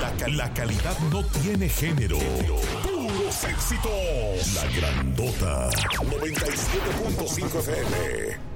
La calidad no tiene género. Puros éxitos. La Grandota. 97.5 FM.